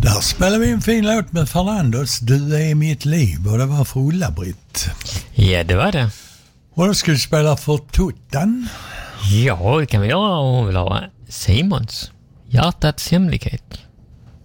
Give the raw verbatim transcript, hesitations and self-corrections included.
Där spelar vi en fin låt med Fernandos, Du är mitt liv, och det var för Ulla-Britt. Ja, det var det. Och då ska vi spela för Tuttan. Ja, det kan vi göra om hon vill ha Simons Hjärtats hemlighet.